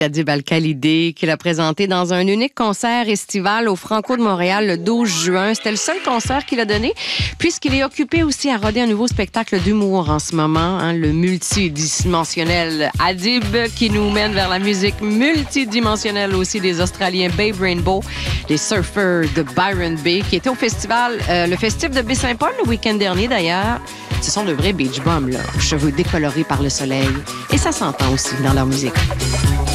Adib Al-Khalidé, qu'il a présenté dans un unique concert estival au Franco de Montréal le 12 juin. C'était le seul concert qu'il a donné, puisqu'il est occupé aussi à roder un nouveau spectacle d'humour en ce moment, le multidimensionnel Adib, qui nous mène vers la musique multidimensionnelle aussi des Australiens Babe Rainbow, les surfers de Byron Bay, qui étaient au festival, le festif de Baie-Saint-Paul le week-end dernier d'ailleurs. Ce sont de vrais beach bums, là, aux cheveux décolorés par le soleil. Et ça s'entend aussi dans leur musique.